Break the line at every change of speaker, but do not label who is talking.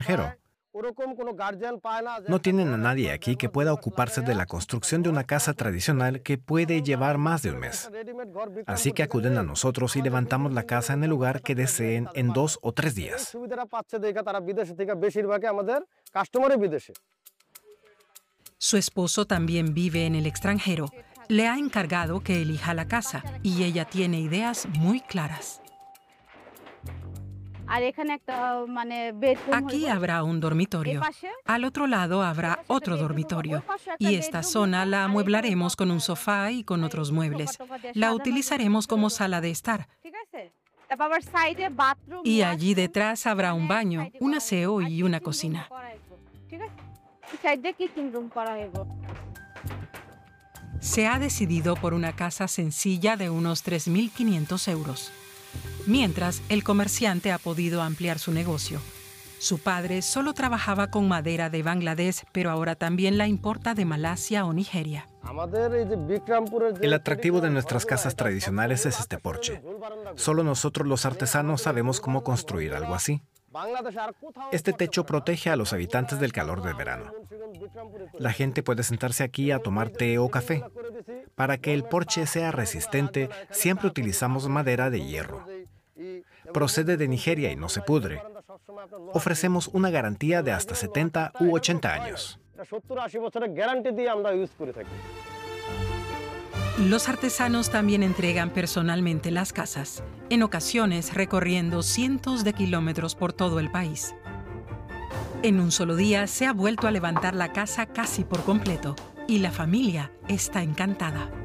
extranjero. No tienen a nadie aquí que pueda ocuparse de la construcción de una casa tradicional que puede llevar más de un mes. Así que acuden a nosotros y levantamos la casa en el lugar que deseen en 2 o 3 días.
Su esposo también vive en el extranjero. Le ha encargado que elija la casa y ella tiene ideas muy claras. Aquí habrá un dormitorio. Al otro lado habrá otro dormitorio. Y esta zona la amueblaremos con un sofá y con otros muebles. La utilizaremos como sala de estar. Y allí detrás habrá un baño, un aseo y una cocina. Se ha decidido por una casa sencilla de unos 3.500 euros. Mientras, el comerciante ha podido ampliar su negocio. Su padre solo trabajaba con madera de Bangladesh, pero ahora también la importa de Malasia o Nigeria.
El atractivo de nuestras casas tradicionales es este porche. Solo nosotros los artesanos sabemos cómo construir algo así. Este techo protege a los habitantes del calor del verano. La gente puede sentarse aquí a tomar té o café. Para que el porche sea resistente, siempre utilizamos madera de hierro. Procede de Nigeria y no se pudre. Ofrecemos una garantía de hasta 70 u 80 años.
Los artesanos también entregan personalmente las casas, en ocasiones recorriendo cientos de kilómetros por todo el país. En un solo día se ha vuelto a levantar la casa casi por completo y la familia está encantada.